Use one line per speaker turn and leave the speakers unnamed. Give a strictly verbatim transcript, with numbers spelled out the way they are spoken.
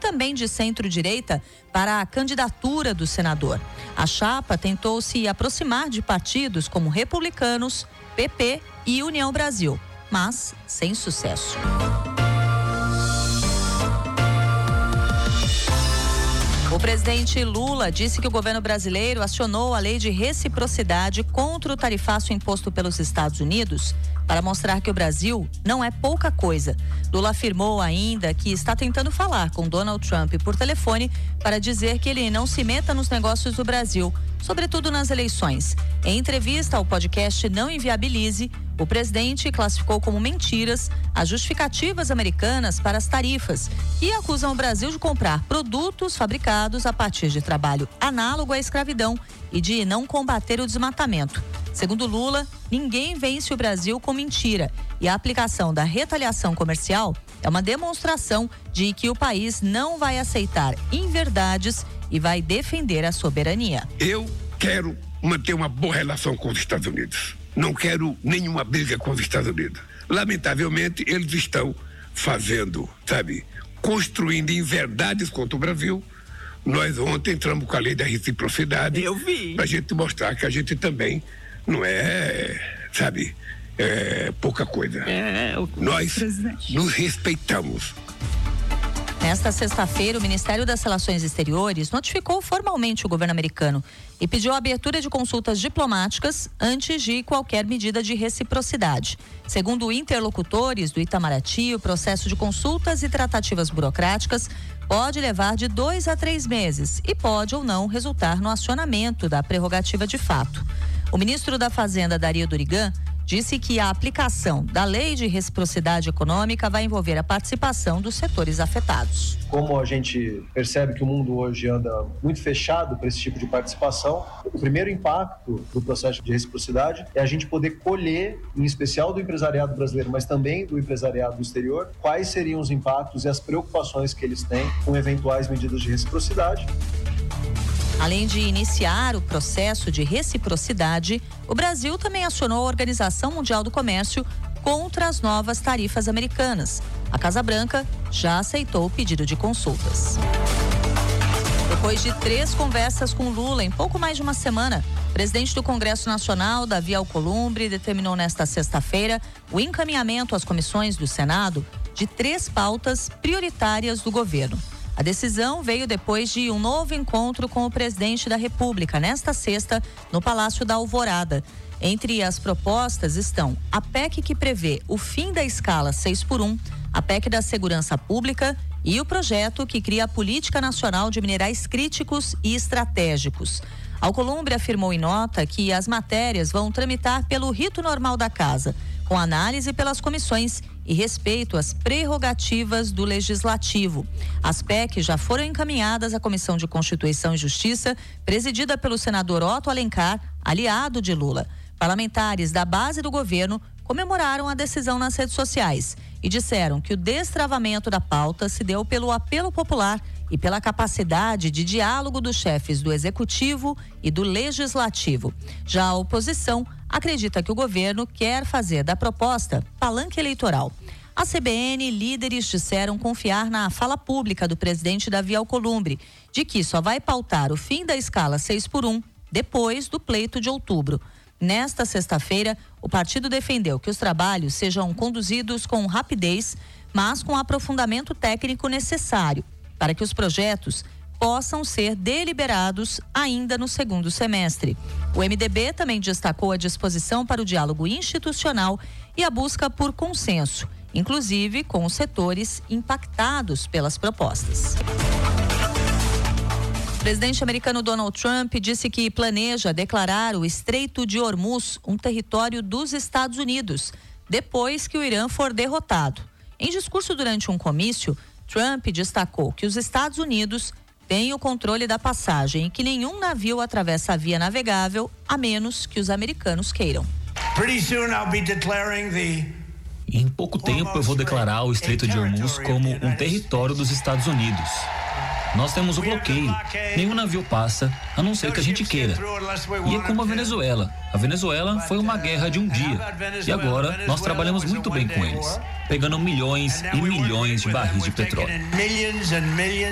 também de centro-direita, para a candidatura do senador. A chapa tentou se aproximar de partidos como Republicanos, P P e União Brasil, mas sem sucesso. O presidente Lula disse que o governo brasileiro acionou a lei de reciprocidade contra o tarifaço imposto pelos Estados Unidos para mostrar que o Brasil não é pouca coisa. Lula afirmou ainda que está tentando falar com Donald Trump por telefone para dizer que ele não se meta nos negócios do Brasil, sobretudo nas eleições. Em entrevista ao podcast Não Inviabilize, o presidente classificou como mentiras as justificativas americanas para as tarifas, que acusam o Brasil de comprar produtos fabricados a partir de trabalho análogo à escravidão e de não combater o desmatamento. Segundo Lula, ninguém vence o Brasil com mentira, e a aplicação da retaliação comercial é uma demonstração de que o país não vai aceitar inverdades e vai defender a soberania.
Eu quero manter uma boa relação com os Estados Unidos. Não quero nenhuma briga com os Estados Unidos. Lamentavelmente, eles estão fazendo, sabe, construindo inverdades contra o Brasil. Nós ontem entramos com a lei da reciprocidade.
Eu vi.
Pra gente mostrar que a gente também não é, sabe, é pouca coisa.
É, o
Nós
presidente.
nos respeitamos.
Nesta sexta-feira, o Ministério das Relações Exteriores notificou formalmente o governo americano e pediu a abertura de consultas diplomáticas antes de qualquer medida de reciprocidade. Segundo interlocutores do Itamaraty, o processo de consultas e tratativas burocráticas pode levar de dois a três meses e pode ou não resultar no acionamento da prerrogativa de fato. O ministro da Fazenda, Dario Durigan, disse que a aplicação da lei de reciprocidade econômica vai envolver a participação dos setores afetados.
Como a gente percebe que o mundo hoje anda muito fechado para esse tipo de participação, o primeiro impacto do processo de reciprocidade é a gente poder colher, em especial do empresariado brasileiro, mas também do empresariado do exterior, quais seriam os impactos e as preocupações que eles têm com eventuais medidas de reciprocidade.
Além de iniciar o processo de reciprocidade, o Brasil também acionou a Organização Mundial do Comércio contra as novas tarifas americanas. A Casa Branca já aceitou o pedido de consultas. Depois de três conversas com Lula em pouco mais de uma semana, o presidente do Congresso Nacional, Davi Alcolumbre, determinou nesta sexta-feira o encaminhamento às comissões do Senado de três pautas prioritárias do governo. A decisão veio depois de um novo encontro com o presidente da República, nesta sexta, no Palácio da Alvorada. Entre as propostas estão a P E C que prevê o fim da escala seis por um, a P E C da Segurança Pública e o projeto que cria a Política Nacional de Minerais Críticos e Estratégicos. Alcolumbre afirmou em nota que as matérias vão tramitar pelo rito normal da Casa, com análise pelas comissões e respeito às prerrogativas do Legislativo. As P E Cs já foram encaminhadas à Comissão de Constituição e Justiça, presidida pelo senador Otto Alencar, aliado de Lula. Parlamentares da base do governo comemoraram a decisão nas redes sociais e disseram que o destravamento da pauta se deu pelo apelo popular e pela capacidade de diálogo dos chefes do Executivo e do Legislativo. Já a oposição acredita que o governo quer fazer da proposta palanque eleitoral. A C B N e líderes disseram confiar na fala pública do presidente Davi Alcolumbre, de que só vai pautar o fim da escala seis por um depois do pleito de outubro. Nesta sexta-feira, o partido defendeu que os trabalhos sejam conduzidos com rapidez, mas com o aprofundamento técnico necessário para que os projetos possam ser deliberados ainda no segundo semestre. O M D B também destacou a disposição para o diálogo institucional e a busca por consenso, inclusive com os setores impactados pelas propostas. O presidente americano Donald Trump disse que planeja declarar o Estreito de Hormuz um território dos Estados Unidos, depois que o Irã for derrotado. Em discurso durante um comício, Trump destacou que os Estados Unidos têm o controle da passagem e que nenhum navio atravessa a via navegável, a menos que os americanos queiram.
Em pouco tempo eu vou declarar o Estreito de Hormuz como um território dos Estados Unidos. Nós temos o bloqueio, nenhum navio passa, a não ser que a gente queira. E é como a Venezuela. A Venezuela foi uma guerra de um dia. E agora nós trabalhamos muito bem com eles, pegando milhões e milhões de barris de petróleo.